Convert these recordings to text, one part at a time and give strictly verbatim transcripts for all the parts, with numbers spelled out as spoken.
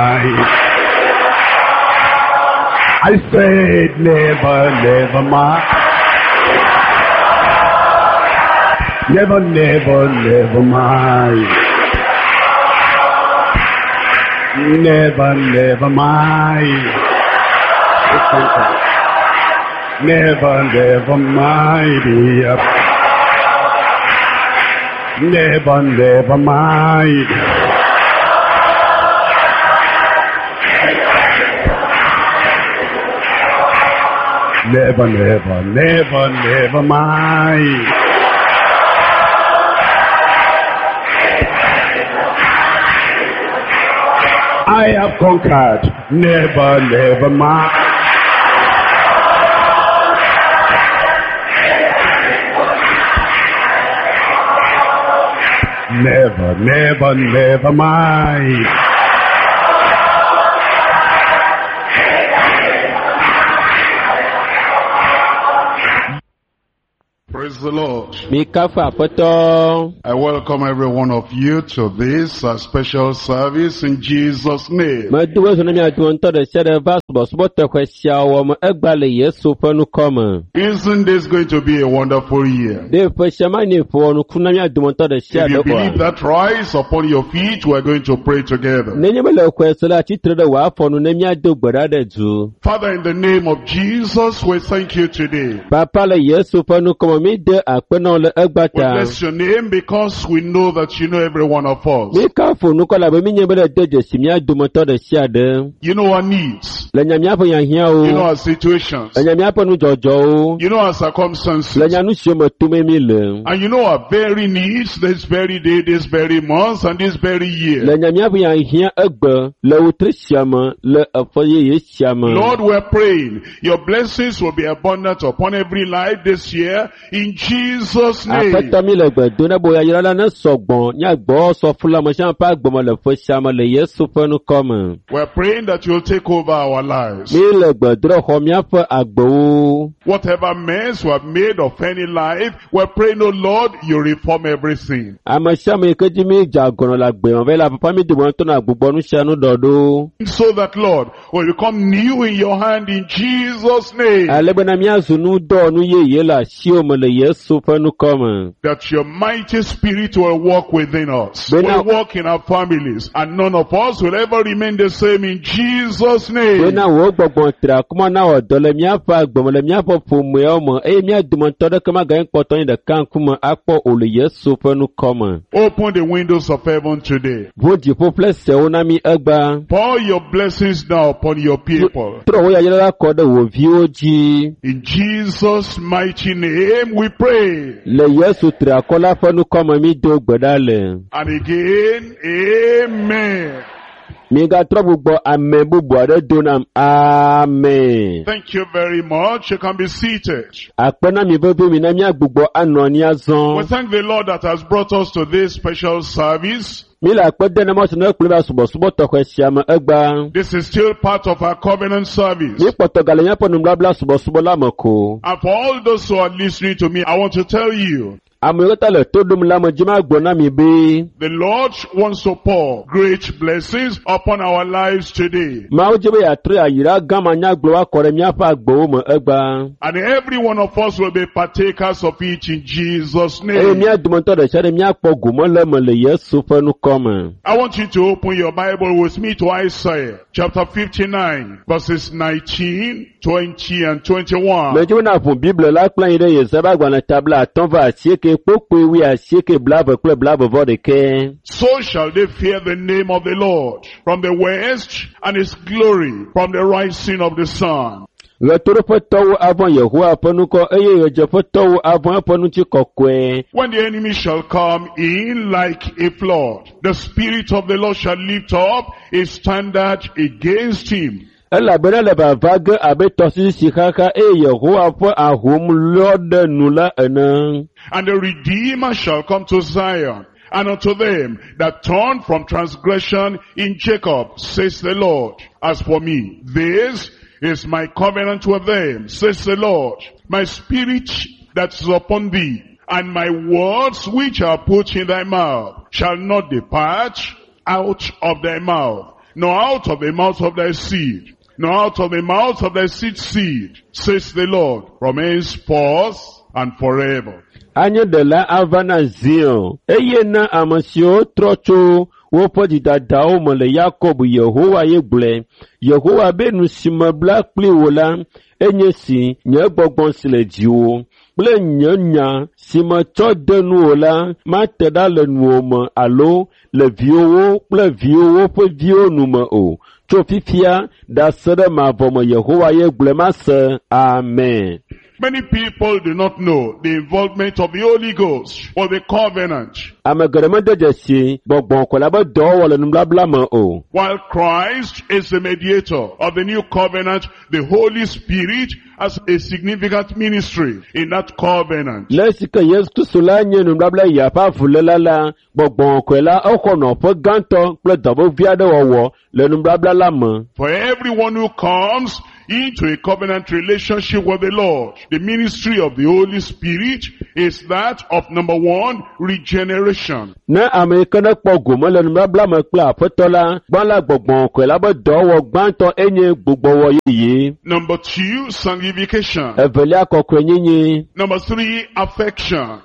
I said never, never mind. Never, never, never mind. Never, never mind. Never, never mind. Never, never mind. Never, never, never, never mind. I have conquered. Never, never mind. Never, never, never mind. Praise the Lord. I welcome every one of you to this uh, special service in Jesus' name. Isn't this going to be a wonderful year? If you believe that, rise upon your feet. We are going to pray together. Father, in the name of Jesus, we thank you today. We bless your name because we know that you know every one of us. You know our needs. You know our situations. You know our circumstances. And you know our very needs this very day, this very month, and this very year. Lord, we are praying your blessings will be abundant upon every life this year. In Jesus' name. We are praying that you will take over our lives. Whatever mess we have made of any life, we are praying, oh Lord, you reform everything. So that, Lord, will become new in your hand in Jesus' name. That your mighty spirit will walk within us, will walk in our families, and none of us will ever remain the same in Jesus' name. Open the windows of heaven today. Pour your blessings down upon your people. In Jesus' mighty name we pray. And again, amen. Amen. Thank you very much. You can be seated. We thank the Lord that has brought us to this special service. This is still part of our covenant service. And for all those who are listening to me, I want to tell you, the Lord wants to pour great blessings upon our lives today. And every one of us will be partakers of it in Jesus' name. I want you to open your Bible with me to Isaiah chapter fifty-nine, verses nineteen, twenty, and twenty-one. So shall they fear the name of the Lord from the west, and his glory from the rising of the sun. When the enemy shall come in like a flood, the Spirit of the Lord shall lift up a standard against him. And the Redeemer shall come to Zion, and unto them that turn from transgression in Jacob, says the Lord. As for me, this is my covenant with them, says the Lord. My spirit that is upon thee, and my words which are put in thy mouth, shall not depart out of thy mouth, nor out of the mouth of thy seed, nor out of the mouth of thy seed seed, says the Lord, from henceforth and forever. Anye de la avana Zion, eye na amasio trocho, wopo di dadao mo le Yakob Yehowa ye ble, Yehowa be nu sima black pli wola, enye si, nye gbogbo sile jiwo, ble nye nya, sima cho denu wola, ma teda le nuoma, alo, le viowo, ble viowo pe vio nume o, cho fifia, da sede ma vomo Yehowa ye ble ma se, amen. Many people do not know the involvement of the Holy Ghost or the covenant. While Christ is the mediator of the new covenant, the Holy Spirit has a significant ministry in that covenant. For everyone who comes into a covenant relationship with the Lord, the ministry of the Holy Spirit is that of, number one, regeneration. Number two, sanctification. Number three, affection.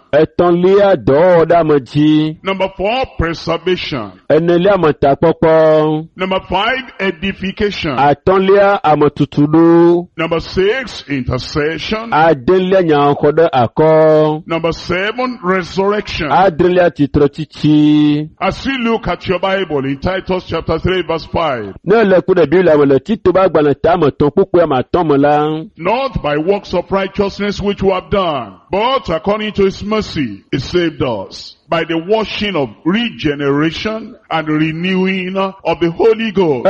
Number four, preservation. Number five, edification. Number six, intercession. Number seven, resurrection. As we look at your Bible in Titus chapter three verse five. Not by works of righteousness which we have done, but according to his mercy, he saved us by the washing of regeneration and renewing of the Holy Ghost.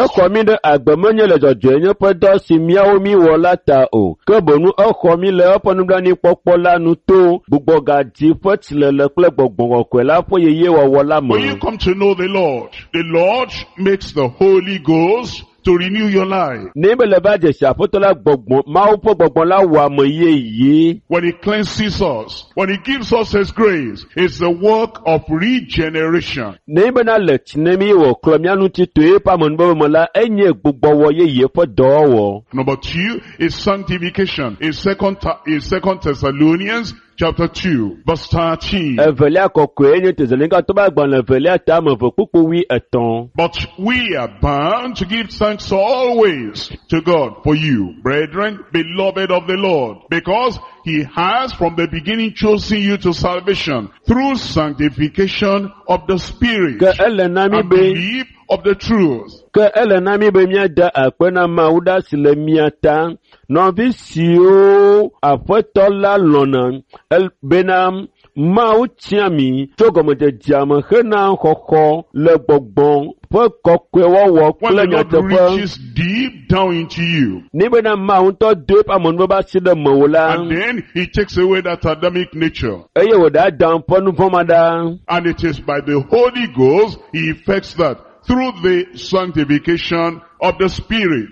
When you come to know the Lord, the Lord makes the Holy Ghost to renew your life. When he cleanses us, when he gives us his grace, it's the work of regeneration. Number two is sanctification. In second, in second Thessalonians chapter two, verse thirteen. But we are bound to give thanks always to God for you, brethren, beloved of the Lord, because he has from the beginning chosen you to salvation through sanctification of the Spirit and belief of the truth. Mauchiami, Chogomote Jama, Hena Hoko, Le Bogbon, When the Lord reaches deep down into you, and then he takes away that Adamic nature, and it is by the Holy Ghost he effects that through the sanctification of the Spirit.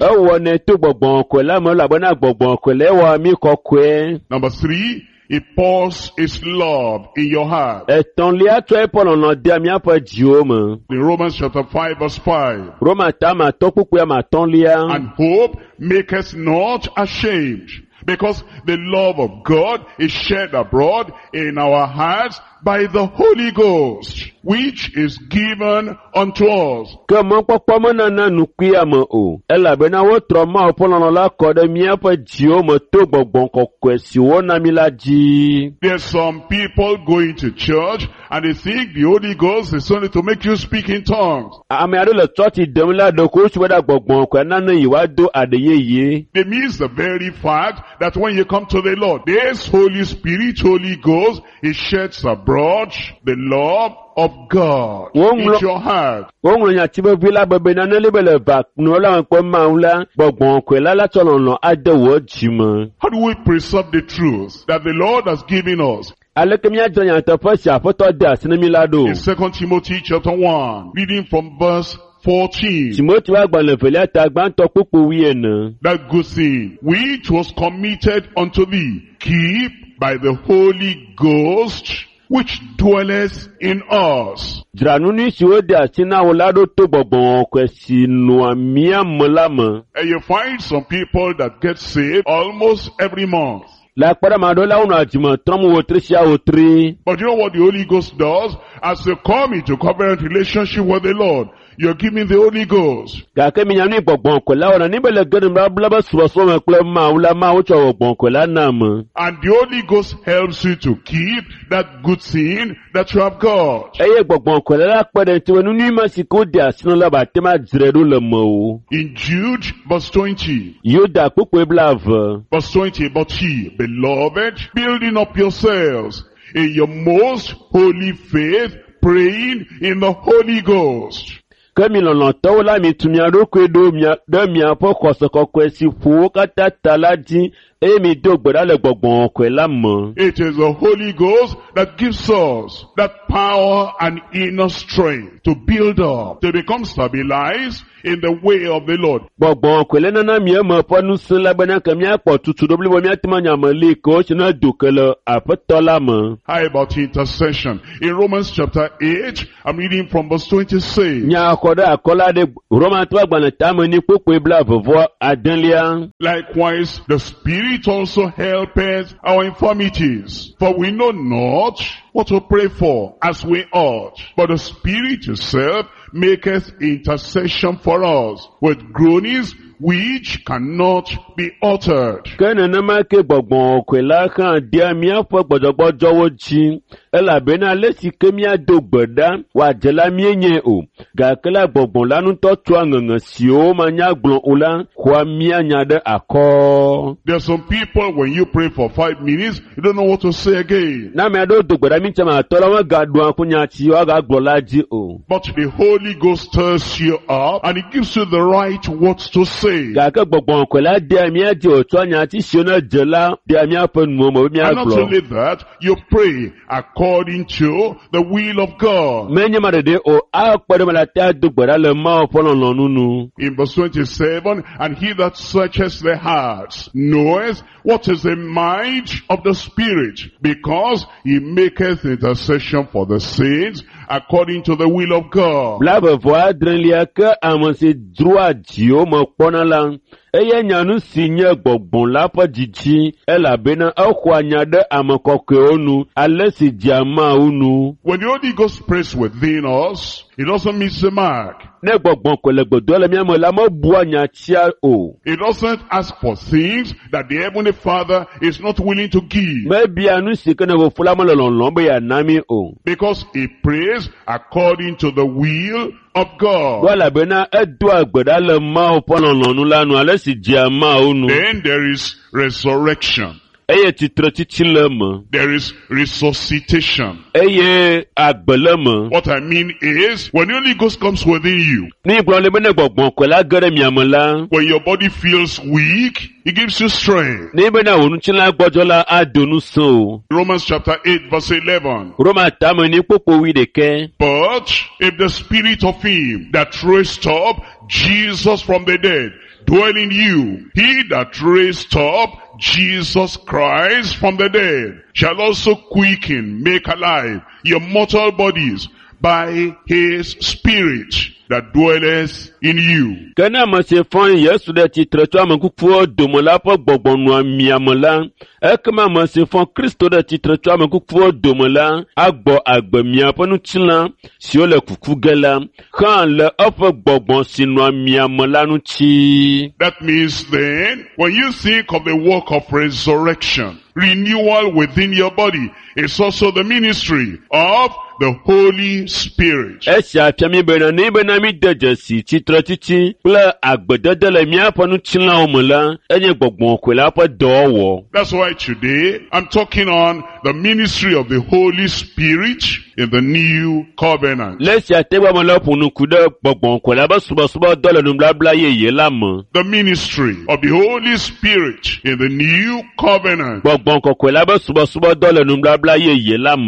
Number three, he pours his love in your heart. In Romans chapter five verse five. And hope maketh not ashamed, because the love of God is shed abroad in our hearts by the Holy Ghost, which is given unto us. There's some people going to church and they think the Holy Ghost is only to make you speak in tongues. They miss the very fact that when you come to the Lord, this Holy Spirit, Holy Ghost, it sheds abroad the love of God in your heart. How do we preserve the truth that the Lord has given us? In Second Timothy chapter one, reading from verse fourteen. That good thing which was committed unto thee, keep by the Holy Ghost which dwelleth in us. Dzranu nu si wo de asi na wo la ɖo to gbɔgbɔ kɔ si nua mía me la me. And you find some people that get saved almost every month. La kpɔɖe ma ɖo la wonɔ adzime trɔm wotri sia wotri. But you know what the Holy Ghost does? As you come into covenant relationship with the Lord, you're giving the Holy Ghost. Gake mi nya nu gbɔgbɔ kɔ la wɔna ni be le ge ɖem ɖa bla be subɔsubɔ me kple Mawu la Mawu tsɔ gbɔgbɔ kɔ la na me. And the Holy Ghost helps you to keep that good thing that you have got. Eye gbɔgbɔ kɔ la la kpe ɖe ŋuti be nunu ma si ke wo de asi na la ba te ma dzre ɖo le me o. In Jude verse twenty. Yuda kpukpoe bla ave. Verse twenty, but ye, beloved, building up yourselves in your most holy faith, praying in the Holy Ghost. Ke mi lɔlɔtɔwo la mi tu mia ɖokui ɖo mia ɖe miaƒe xɔse kɔkɔe si ƒo wo katã ta la dzi eye mi do gbe ɖa le gbɔgbɔ kɔe la me. It is the Holy Ghost that gives us that power and inner strength to build up, to become stabilized in the way of the Lord. Gbɔgbɔ kɔe le nana mi eme ƒe ŋusẽ la bena ke miakpɔ tutu ɖo blibo miate ma nyame li ke wosi na do ke le aƒetɔ la me. How about intercession? In Romans chapter eight, I'm reading from verse twenty-six. Nya xɔ ɖe akɔla ɖe Romatɔ agbalẽ tame ni kpokpoe bla vevɔ adelia. Likewise, the Spirit also helpeth our infirmities, for we know not what to pray for as we ought, but the Spirit itself maketh intercession for us with groanings which cannot be uttered. Ke nenema ke gbɔgbɔ kɔe la hã dia míaƒe gbɔdzɔgbɔdzɔwo dzi, elabena ale si ke míado gbe ɖa wòadze la míenye o, gake la gbɔgbɔ la ŋutɔ tsoa ŋeŋe siwo manya gblɔ o la xɔa míanya ɖe akɔ. There are some people, when you pray for five minutes, you don't know what to say again. Na mea ɖewo do gbe ɖa mi tsɛ ma tɔ la woagaɖoa ƒe nya si woagagblɔ la dzi o. But the Holy Ghost stirs you up and it gives you the right words to say. Gake gbɔgbɔ kɔe la dea mía dzi wòtsɔ nya ti siwo ne dze la dea míaƒe nuwo me be And not míagblɔ. only that, you pray according to the will of God. Menye ma ɖeɖe o, akpɔ ɖe me la te ado gbe ɖa le Mawu ƒe lɔlɔ̃nu nu. In verse twenty-seven, and he that searches the hearts knoweth what is the mind of the Spirit, because he maketh intercession for the saints according to the will of God. Bla vevɔ adrelia ke ame si droa dziwo me kpɔna la, eye nyanu si nye gbɔgbɔ la ƒe dzidzi, elabena exɔa nya ɖe ame kɔkɔewo nu, ale si dzea Mawu nu. When the Holy Ghost prays within us, it doesn't miss the mark. Ne gbɔgbɔ kɔe le gbedoa le mía me la mebua nya tsia o. It doesn't ask for things that the Heavenly Father is not willing to give. Mebia nu si ke ne Fofo la mele lɔlɔ̃ be yeana mí o. Because he prays according to the will of God. Do elabena edoa gbe ɖa le Mawu ƒe lɔlɔ̃nu la nu, ale si dzea Mawu nu. Then there is resurrection. Eye tsitre titsi le me. There is resuscitation. Eye agbe le me. What I mean is, when the Holy Ghost comes within you, Ni gblɔ le be ne gbɔgbɔ kɔe la ge ɖe mia me la, when your body feels weak, he gives you strength. ne bena wò nutsila gbɔdzɔ la ado nu sẽ o. Romans chapter eight verse eleven. Roma tame ni kpokpo wi ɖeke. But if the spirit of him that raised up Jesus from the dead dwell in you, he that raised up Jesus Christ from the dead shall also quicken, make alive your mortal bodies by his spirit that dwelleth in you. Ke ne ame si fɔ Yesu ɖe tsitre tso ame kukuwo dome la ƒe gbɔgbɔ nɔa mia me la, ekema ame si fɔ Kristo ɖe tsitre tso ame kukuwo dome la, agbɔ agbe miaƒe ŋutilã siwo le kuku ge la, hã le eƒe gbɔgbɔ si nɔa mia me la ŋuti. That means then, when you think of the work of resurrection, renewal within your body, it's also the ministry of the Holy Spirit. Esia fia mi bena ne bena mi de dzesi tsitre titi kple agbedede le míaƒe ŋutilãwo me la, enye gbɔgbɔ kɔe la ƒe dɔwɔwɔ. That's why today I'm talking on the ministry of the Holy Spirit in the new covenant. Le sia te be ame le ƒo nuku ɖe gbɔgbɔ kɔe la be subɔsubɔ dɔ le nubabla yeye la me. The ministry of the Holy Spirit in the new covenant. Gbɔgbɔ kɔkɔe la be subɔsubɔ dɔ le nubabla yeye la me.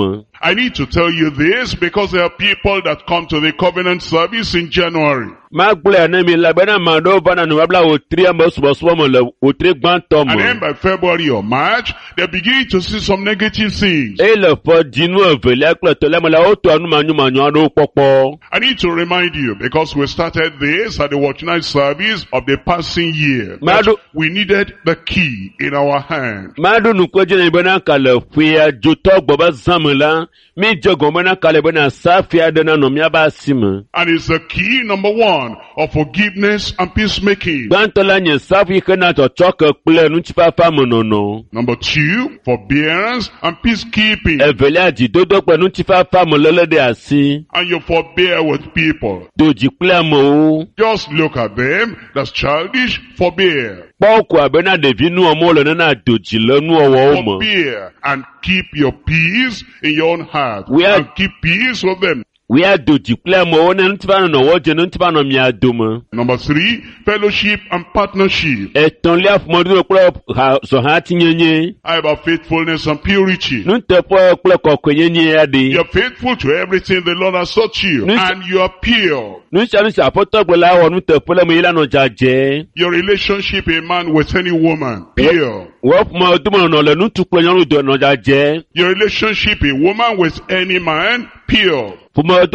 I need to tell you this because there are people that come to the covenant service in January. magble na mi labana mando bana no babla otri amba subosubo mo le otri gbanto mo. And then by February or March, they begin to see some negative things. E le fo dinu evele akloto le mo la oto anu manyu manyu anu popo. I need to remind you because we started this at the watch night service of the passing year. Madu, we needed the key in our hand. Madu nukweje na ibana kale fuya joto gboba zamela mi jogo bana kale bana safia dana no mi aba sima. And it's the key number one of forgiveness and peacemaking. Bantola nye safi kana to choke kple nunchipa famono no. Number two, forbearance and peacekeeping. Evele aji dodo kpe nunchipa famolele de asi. And you forbear with people. Doji kple mo. Just look at them. That's childish. Forbear. Poko abena devi nu omo le na doji le nu owo omo. Forbear and keep your peace in your own heart. We are, and keep peace with them. We are doji kple mo ne nunchipa no wo je nunchipa no mi adoma. Number three, fellowship and partnership. Eton lia fmodu kple so ha tinyenye. I about faithfulness and purity. Nuntepo kple kokwenyenye ade. You are faithful to everything the Lord has taught you. Nunch and you are pure. Nuncha nuncha apoto kple awo nuntepo le mo ila no jaje. Your relationship a man with any woman. Pure. Wo mo dumo no le nuntu kple nyonu do no jaje. Your relationship a woman with any man. Pure. Number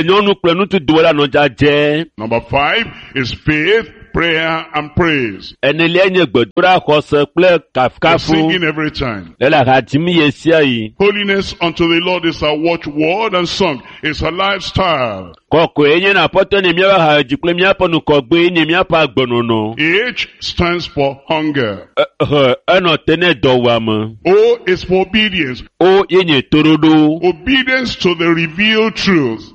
five is faith, prayer, and praise. Singing every time. Holiness unto the Lord is our watchword and song. It's a lifestyle. H stands for hunger. O is for obedience. Obedience to the revealed truth.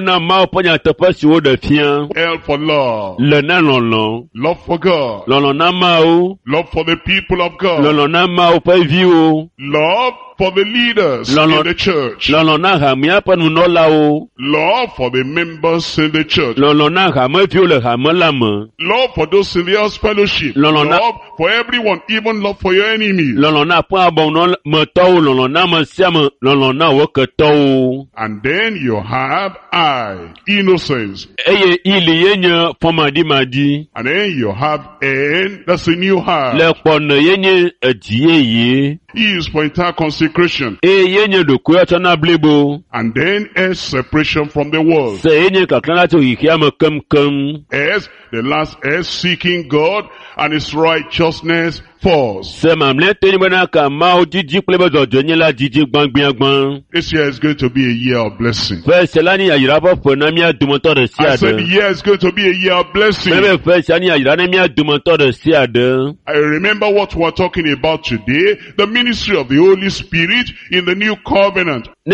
L for love. Love for God. Love for the people of God. Love for the leaders in the church. Love for the members in the church. Love for those in the house fellowship. Love for everyone, even love for your enemies. And then you have I, innocence. And then you have N, that's a new heart. E is for entire consecration. And then S, separation from the world. S, the last S, seeking God and His righteousness first. This year is going to be a year of blessing. I said the year is going to be a year of blessing. I remember what we're talking about today, the ministry of the Holy Spirit in the new covenant. I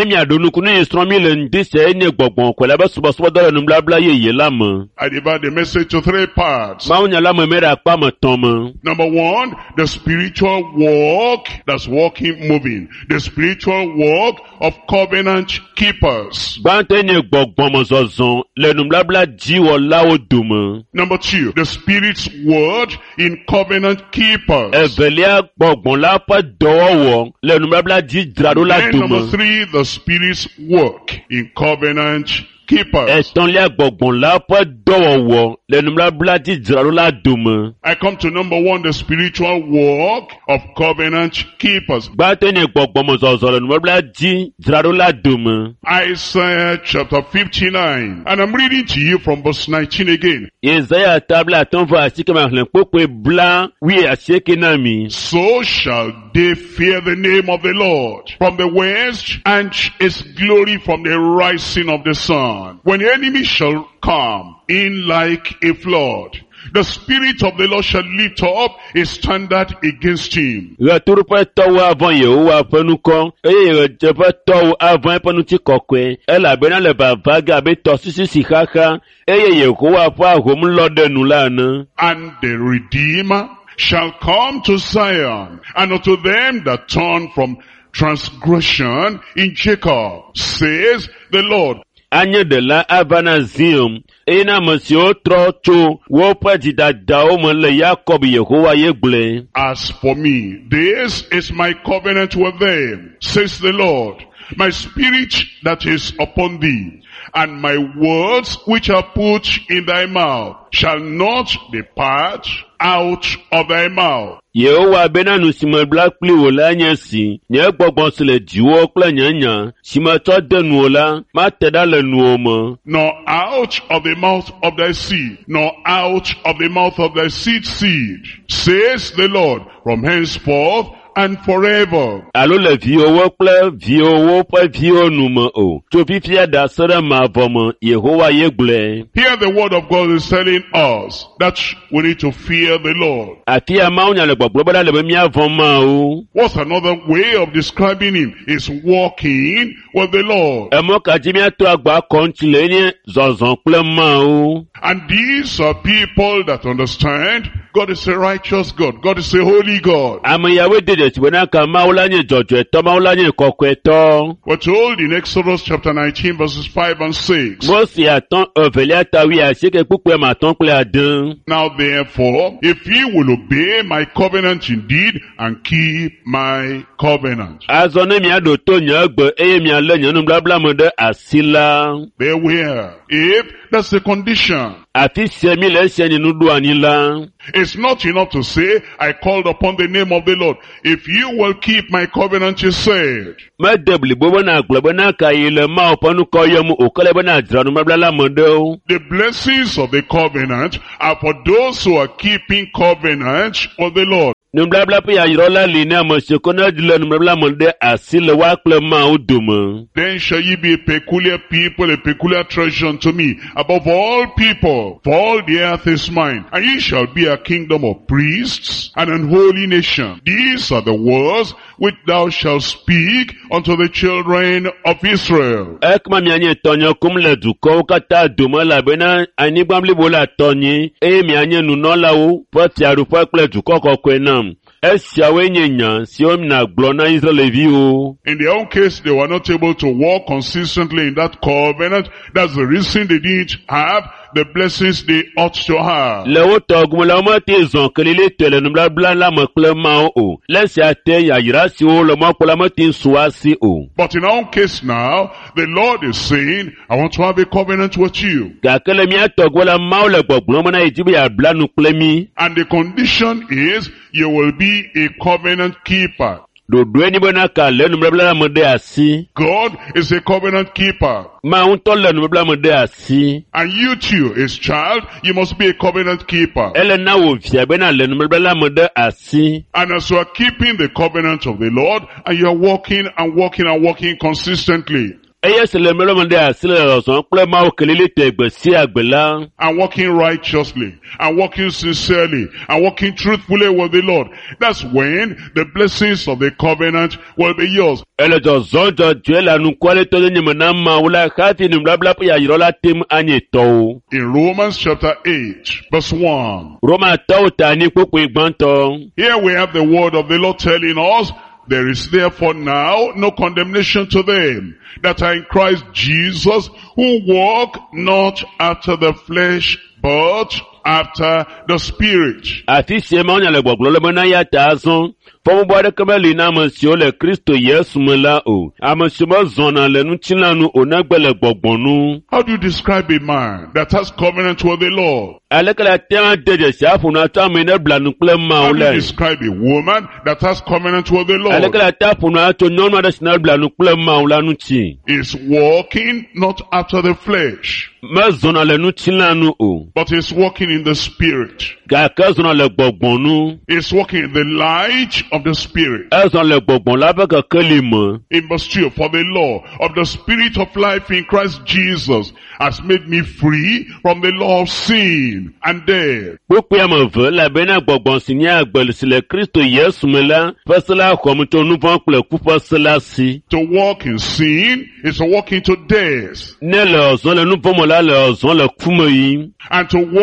divide the message to three parts. Number one, the spiritual walk, that's walking, moving. The spiritual walk of covenant keepers. Number two, the Spirit's word in covenant keepers. And number three, the Spirit's work in covenant keepers. I come to number one, the spiritual walk of covenant keepers. Isaiah chapter fifty-nine. And I'm reading to you from verse nineteen again. So shall they fear the name of the Lord from the west, and His glory from the rising of the sun. When the enemy shall come in like a flood, the Spirit of the Lord shall lift up a standard against him. And the Redeemer shall come to Zion, and unto them that turn from transgression in Jacob, says the Lord. Anya de la avana zium ena monsieur trocho wo pajida daomo le Jacob Yehovah yegle. As for me, this is my covenant with them, says the Lord. my spirit that is upon thee, and my words which are put in thy mouth shall not depart out of thy mouth. Yehowa bena nu sime bla kpli wo la nye si, nye gbɔgbɔ si le dziwo kple nye nya, si me tsɔ de nuwo la, ma te ɖa le nuwo me. Nor out of the mouth of thy seed, nor out of the mouth of thy seed seed, says the Lord, from henceforth and forever. Alo le viwowo kple viwowo ƒe viwo nu me o. Tso fifia da se ɖe mavɔ me, Yehowa ye gblɔe. Here the word of God is telling us that we need to fear the Lord. Afi ya Mawu nya le gbɔgblɔ be ɖa le be míavɔ Mawu. What's another way of describing him? Is walking with the Lord. Emɔ kadzi míato agba kɔ ŋuti le nye zɔzɔ kple Mawu. And these are people that understand God is a righteous God. God is a holy God. Ame yawo de de si be na ka Mawu la nye dzɔdzɔetɔ, Mawu la nye kɔkɔetɔ. We're told in Exodus chapter nineteen verses five and six. Mose atɔ evelia tawi asieke kpukpue ma atɔ kple ade. Now therefore, if ye will obey my covenant indeed and keep my covenant. Azɔ ne miaɖo to nye egbe eye mialé nye nubabla me ɖe asi la. There were. If that's the condition. Afi sia mi le esia nye nuɖo anyi la. It's not enough to say, I called upon the name of the Lord. If you will keep my covenant, he said. Mede blibo be na gblɔ be na ka yi le Mawu ƒe nukɔ yɔm o, ke le be na dzra nubabla la me ɖe o. The blessings of the covenant are for those who are keeping covenant with the Lord. Nubabla ƒe yayrɔ la li ne ame siwo ke ne le nubabla me ɖe asi le wa kple Mawu dome. Then shall ye be a peculiar people, a peculiar treasure unto me, above all people, for all the earth is mine. And ye shall be a kingdom of priests and an holy nation. These are the words which thou shalt speak unto the children of Israel. Ekema mianye tɔnye kum le dukɔwo katã dome elabena anyigba blibo la tɔnye, eye mianye nunɔlawo ƒe fiaɖuƒe kple dukɔ kɔkɔe nam. Esiawoe nye nya siwo mina gblɔ na Israelviwo. In their own case, they were not able to walk consistently in that covenant. That's the reason they didn't have the blessings they ought to have. Le wo tɔ gume la wo mete zɔn kelele tɔ le nubabla la me kple Mawu o. Le sia te yayra siwo le Mawu kpɔ la mete su asi o. But in our own case now, the Lord is saying, I want to have a covenant with you. Gake le mía tɔ gume la Mawu le gbɔgblɔm na yi dzi be yeabla nu kple mi. And the condition is, you will be a covenant keeper. Ɖoɖoe nye be na ka le nubabla la me ɖe asi. God is a covenant keeper. Mawu ŋutɔ le nubabla me ɖe asi. And you too, his child, you must be a covenant keeper. Ele na wo via be na le nubabla la me ɖe asi. And as you are keeping the covenant of the Lord, and you are walking and walking and walking consistently, Eye se le melo me ɖe asi le zɔzɔm kple Mawu kelele tɔ gbe sia gbe la. and walking righteously, and walking sincerely, and walking truthfully with the Lord, that's when the blessings of the covenant will be yours. Ele zɔzɔm dzɔdzɔe le nukɔle tɔ ɖe nye me na Mawu la hafi nubabla ƒe yayrɔ la tem anye tɔwo. In Romans chapter eight, verse one, Romatɔwo ta anyi kpokpoe gbãtɔ. here we have the word of the Lord telling us, there is therefore now no condemnation to them that are in Christ Jesus, who walk not after the flesh, but after the Spirit. Afi sie Mawu nya le gbɔgblɔ le be na ya ta azɔ. Fɔmubɔ aɖeke meli na ame siwo le Kristo Yesu me la o. Ame siwo mezɔna le ŋutilã nu o negbe le gbɔgbɔnu. How do you describe a man that has covenant with the Lord? Aleke le ate ŋu ade dzesi aƒonu ato ame ne bla nu kple How Mawu do you le. describe a woman that has covenant with the Aleke Lord? le ate aƒonu ato nyɔnu aɖe si ne bla nu kple Mawu la ŋuti. Is walking not after the flesh, Mezɔna le ŋutilã nu o. but is walking in the Spirit. Gake zɔna le gbɔgbɔnu. Is walking in the light of the Spirit. Ezɔ le gbɔgbɔn la ƒe kekeli me. In verse two, for the law of the Spirit of life in Christ Jesus has made me free from the law of sin and death. Kpokpoe ame eve elabena gbɔgbɔn si nye agbe si le Kristo Yesu me la ƒe se la xɔm tso nu vɔ̃ kple ku ƒe se la si. To walk in sin is to walk into death. Ne le ɔzɔ le nu vɔ̃ me la le ɔzɔ le ku me yim. And to walk in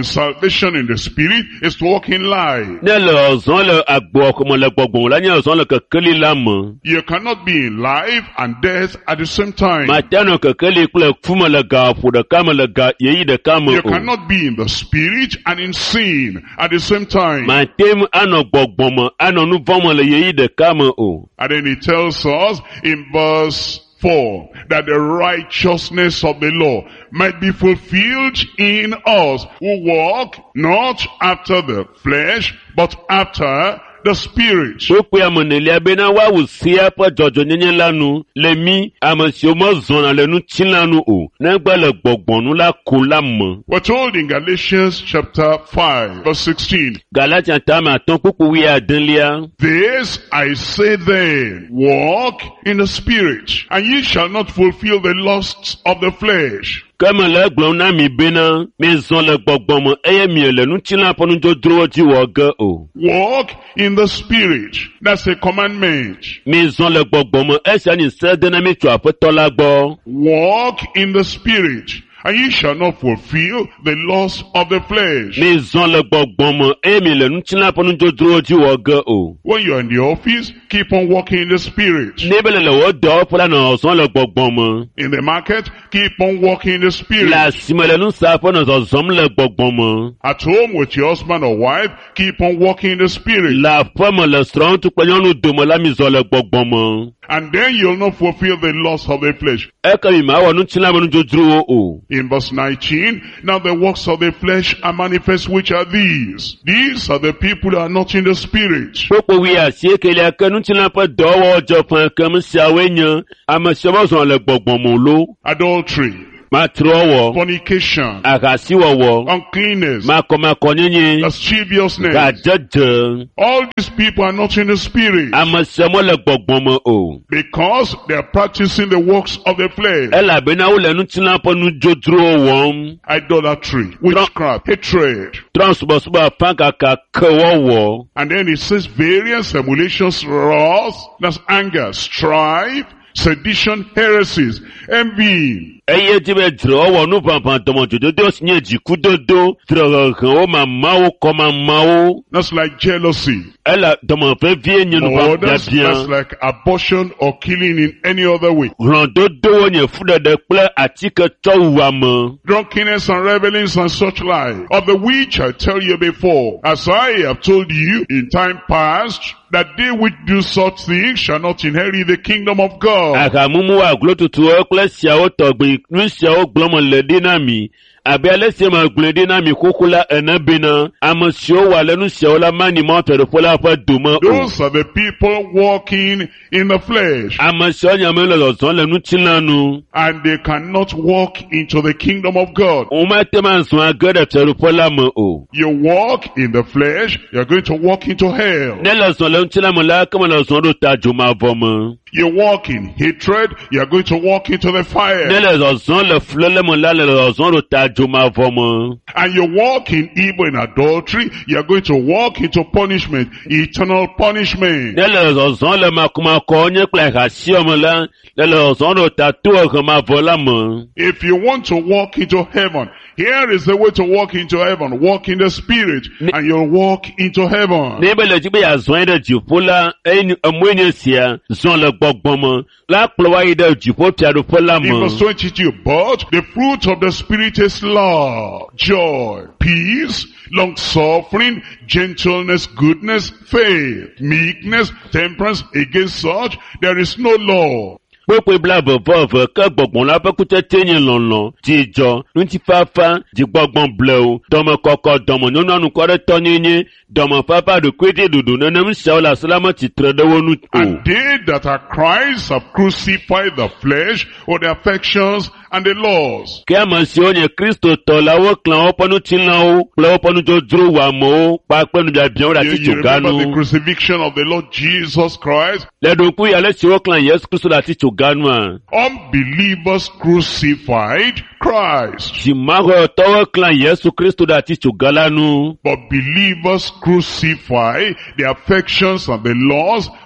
in salvation in the spirit is to walk in life. Ne le ọ̀zọ́ le agbo ọkọmọ le gbọ̀gbọ̀n la nye ọ̀zọ́ le kekeli la me. You cannot be in life and death at the same time. Matano kekeli kple fume le ga ƒo ɖeka me le ga yeyi ɖeka me You o. cannot be in the spirit and in sin at the same time. Matem anɔ gbɔgbɔ me anɔ nu vɔm me le yeyi ɖeka me o. And then he tells us in verse four that the righteousness of the law might be fulfilled in us who walk not after the flesh but after the spirit. Kpekpe ame nelia bena woawu sia ƒe dzɔdzɔnyenye la nu le mi ame siwo mezɔna le ŋuti la nu o, negbe le gbɔgbɔnu la ko la me. We're told in Galatians chapter five verse sixteen, Galatia tame atɔ̃ kpukpu wi adelia. this I say then, walk in the spirit, and ye shall not fulfill the lusts of the flesh. Ke me le egblɔm na mi bena mizɔ le gbɔgbɔ me eye miele ŋutilã ƒe nudodrowo dzi wɔ ge o. Walk in the spirit. That's a commandment. Mizɔ le gbɔgbɔ me esia nye se de na mi tso Aƒetɔ la gbɔ. Walk in the spirit, and ye shall not fulfill the lust of the flesh. Mizɔ le gbɔgbɔ me eye miele ŋutilã ƒe nudodrowo dzi wɔ ge o. When you're in the office, keep on walking in the spirit. Ne be le le wò dɔwɔƒe la nɔ zɔzɔm le gbɔgbɔ me. In the market, keep on walking in the Le spirit. asime le nusaƒe nɔ zɔzɔm le gbɔgbɔ me. At home with your husband or wife, keep on walking in the spirit. Le aƒe me le srɔ̃ŋutu kple nyɔnu dome la mizɔ le gbɔgbɔ me. And then you'll not fulfill the lust of the flesh. Eke mi ma wɔ ŋutilã ƒe nudodrowo o. In verse nineteen, now the works of the flesh are manifest, which are these. These are the people who are not in the spirit. Kpokpo wi asiekelia ke ŋutilã ƒe dɔwɔwɔ dze ƒe kem siawoe nye ame siwo mezɔ le gbɔgbɔ me lo. Adultery, Matrowɔ, fornication, ahasiwɔwɔ, uncleanness, makɔmakɔnyenye, lasciviousness. gadzedze. All these people are not in the spirit Ame siwo mele gbɔgbɔ me o. because they are practicing the works of the flesh. Elabena wole ŋutilã ƒe nudodrowo wɔm. Idolatry, witchcraft, hatred. Trɔ̃subɔsubɔ afãkaka kewɔwɔ. And then it says various emulations, wrath, that's anger, strife, sedition, heresies, envy. Eye dzi be dzrewɔwɔ nu ʋaʋã dɔmɔdzododo si nye dzikudodo, dzrehehewo mamawo kɔmamawo. That's like jealousy. Ela dɔmɔvevie nye Or that's, that's nubabiabia. like abortion or killing in any other way. Hlɔ̃dodowo nye fuɖeɖe kple atiketsɔwuame. Drunkenness and revelings and such like, of the which I tell you before, as I have told you in time past, that they which do such things shall not inherit the kingdom of God. Ahamumu aglotutuwo kple siawo tɔgbi nu siawo gblɔm le ɖi na mi. Abe ale si me gblɔe ɖi na mi xoxo la ene bena ame siwo wɔ le nu siawo la mani mɔtɔɖeƒe la ƒe dome o. Those are the people walking in the flesh, Ame siwo nyame le zɔzɔm le ŋutilã nu. and they cannot walk into the kingdom of God. Womate ma zɔ age ɖe fiaɖuƒe la me o. You walk in the flesh, you're going to walk into hell. Ne le zɔ le ŋutilã me la, ke me le zɔ ɖo ta dzomavɔ me. You walk in hatred, you're going to walk into the Ne fire. le zɔzɔm le fulele me la, le zɔzɔm ɖo ta dzomavɔ me. And you walk in evil, in adultery, you're going to walk into punishment, eternal punishment. Ne le zɔzɔm le makomakɔ nye kple ahasiɔ me la, le le zɔzɔm ɖo ta tohemavɔ la me. If you want to walk into heaven, here is the way to walk into heaven. Walk in the spirit, and you'll walk into heaven. Ne be le dzi be yeazɔ yi ɖe dziƒo la, eye ni- emoe nye sia, zɔ le gbɔgbɔ me, la kplɔ wa yi ɖe dziƒo fiaɖuƒe la In me. verse twenty-two, but the fruit of the Spirit is love, joy, peace, long-suffering, gentleness, goodness, faith, meekness, temperance. Against such there is no law. Kpekpe blaeve-vɔ-eve ke gbɔgbɔ la ƒe kutsetse nye lɔlɔ, dzidzɔ, ŋutifafa, dzigbɔgbɔ blewu, dɔmekɔkɔ, dɔmenyɔnuanukɔɖetɔnyenye, dɔmefafa ɖokuiɖiɖuɖu, nenem siawo le asi la me tsitre ɖe wo nu o. And they that are Christ have crucified the flesh with the affections and the laws. Ke ame siwo nye Kristo tɔ la woklã woƒe nutilãwo kple woƒe nudzodzro wɔamewo kpakple nubiabiawo ɖe You, asi you remember the tsoganu. crucifixion of the Lord Jesus Christ? Le ɖokui ale si woklã Yesu Kristo ɖe asi tsoganua. Unbelievers crucified Christ. Dzimaxɔyɔtɔwo klã Yesu Kristo ɖe asi tsogala nu. But believers crucify the affections and the laws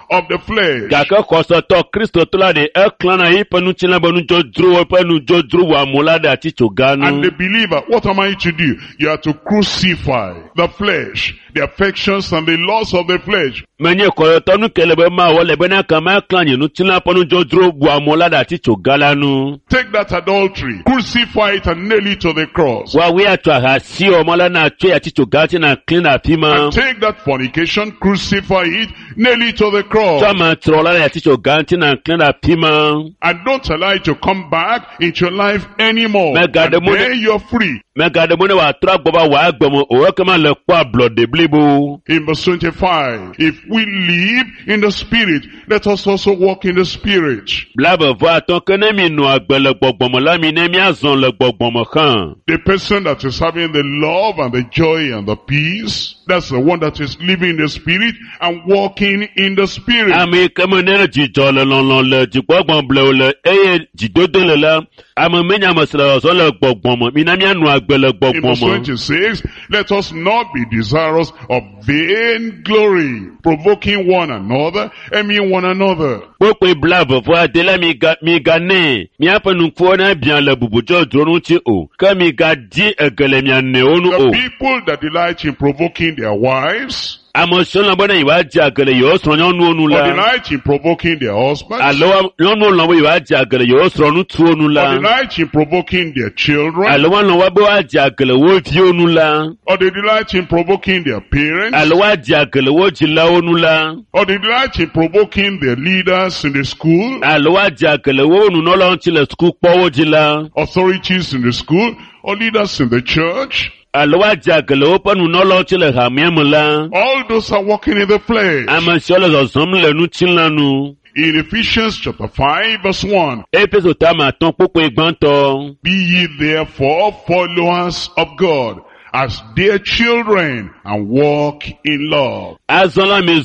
of the flesh. Gake kɔsɔtɔ Kristo to la de eklana yi ƒe nutsila be nudzɔdzrowo ƒe nudzɔdzro wɔ amewo la ɖe atitsoga And the nu. believer, what am I to do? You are to crucify the flesh, the affections and the laws of the flesh. Menye kɔsɔtɔ nu ke le be ma wɔ le be na kama ekla nye nutsila ƒe nudzɔdzro wɔ amewo la ɖe atitsoga la nu. Take that adultery, crucify it and nail it to the cross. Woawoe atsɔ ahasi wɔmɔ la na tsoe atitsoga tsi na klin ɖe afi ma. And take that fornication, crucify it, nail it to the cross. Tsɔ amatrɔ la ɖe atitsoga tsi na klin ɖe afi ma. And don't allow it to come back into your life anymore. My God, And the money- then you're free. Mɛgaɖe mo ne wòatrɔ agbɔ va wòa agbɔme o ekema le kpɔ ablɔɖe blibo. In verse twenty-five, if we live in the Spirit, let us also walk in the Spirit. Blabevɔ atɔ ke ne mi nɔ agbe le gbɔgbɔme la mi ne miazɔ le gbɔgbɔme xã. The person that is having the love and the joy and the peace, that's the one that is living in the Spirit and walking in the Spirit. Ame yi ke me ne dzidzɔ le lɔlɔ le dzigbɔgbɔm blewo le eye dzidodo le la, ame menye ame si le zɔzɔ le gbɔgbɔme, mina mianɔ agbe le In verse gbɔgbɔme. twenty-six, let us not be desirous of vain glory, provoking one another, envying one another. Kpokpe blabevɔ ade la mi ga mi ga nɛ miaƒe nukuwo na biã le bubudzɔdzro ŋuti o, ke mi ga di ege le mia nɔewo nu The o. people that delight in provoking their wives, Ame siwo lɔ̃ be ne yewoadze age le yewo srɔ̃nyɔnuwo nu or la. delight in provoking their husbands, Alo nyɔnuwo lɔ̃ be yewoadze age le yewo srɔ̃ŋutsuwo nu or la. delight in provoking their children, Alo woalɔ̃ be woadze age le wo viwo nu la. or they delight in provoking their parents, Alo woadze age le wo dzilawo nu la. or they delight in provoking their leaders in the school, Alo woadze age le wo nunɔlawo ŋuti le sukukpɔwo dzi la. authorities in the school, or leaders in the church. Alo woadze age le woƒe nunɔlawo ŋuti le hamea me la. All those are walking in the flesh. Ame siwo le zɔzɔm le nutsila nu. In Ephesians chapter five verse one, Efeso tame atɔ kpokpoe gbãtɔ. be ye therefore followers of God, as dear children, and walk in love. Azɔ la mi